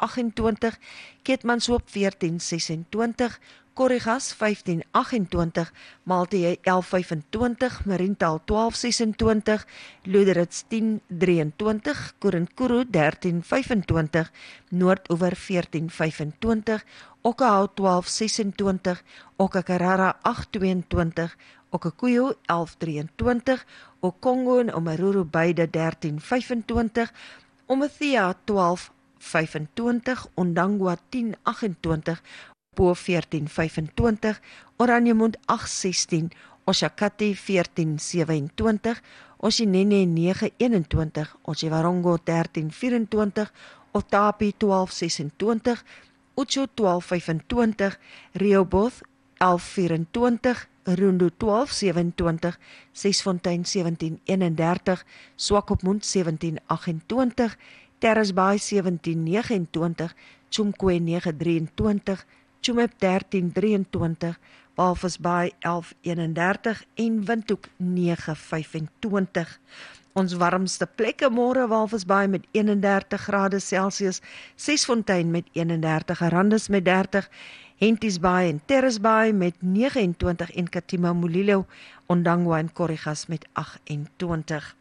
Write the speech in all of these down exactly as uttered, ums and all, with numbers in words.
agt-en-twintig, Keetmanshoop veertien ses en twintig, Korrigas vyftien agt-en-twintig, Maltee elf vyf en twintig, Mariental twaalf ses en twintig, Loederitz tien drie en twintig, Koronkuro dertien vyf en twintig, Noordoever veertien vyf en twintig, Okkehout twaalf ses en twintig, Okkekarara agt twee en twintig, Okkekoyo elf drie en twintig, Okongo en Omaruru beide dertien vyf en twintig, Omothea twaalf vyf en twintig, Ondangwa tien agt en twintig, Po veertien vyf en twintig, Oranjemund agt sestien, Oshakati veertien sewe en twintig, Oshinene nege een en twintig, Oshiwarongo dertien vyf en twintig, Otapi twaalf ses en twintig, Ucho twaalf vyf en twintig, Rehoboth elf vyf en twintig, Rundu twaalf sewe en twintig, Sesfontein sewentien een en dertig, Swakopmund sewentien agt en twintig, Terracebaai sewentien nege en twintig, Chumkwe nege drie en twintig, Chumep dertien drie en twintig, Walvisbaai elf een en dertig en Windhoek nege vyf en twintig. Ons warmste plekke môre Walvisbaai met een en dertig grade Celsius, Sesfontein met een en dertig, Arandis met dertig, Henties-Baai en Terracebaai met nege en twintig en Katima Mulilo, Ondangwa en Korrigas met agt en twintig.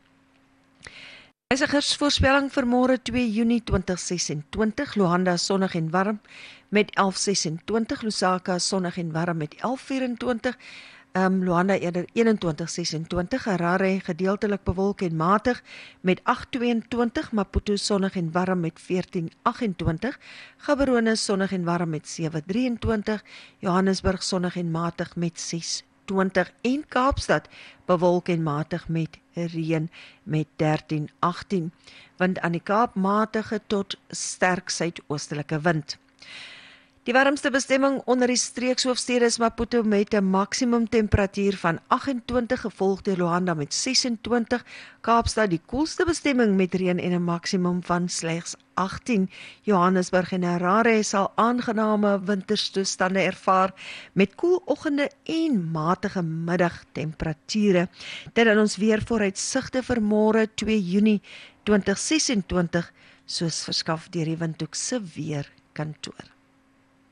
Reisigersvoorspelling vir môre twee Junie twintig ses en twintig, Luanda sonnig en warm met elf ses en twintig, Lusaka sonnig en warm met elf vyf en twintig, um, Luanda eerder eenentwintig ses en twintig, Harare gedeeltelik bewolk en matig met agt twee en twintig, Maputo sonnig en warm met veertien agt en twintig, Gaborone sonnig en warm met sewe drie en twintig, Johannesburg sonnig en matig met ses twintig en Kaapstad bewolk en matig met reën met dertien agtien, wind aan die Kaap matige tot sterk suidoostelike wind. Die warmste bestemming onder die streekshoofstede is Maputo met 'n maksimum temperatuur van agt en twintig, gevolg deur Luanda met ses en twintig, Kaapstad die koelste bestemming met reën en 'n maksimum van slegs agttien. Johannesburg en Harare sal aangename winterstoestande ervaar met koel oggende en matige middagtemperature. Dit in ons weer vooruitsigte vir môre twee Junie twintig ses en twintig, soos verskaf deur die Windhoek se weerkantoor.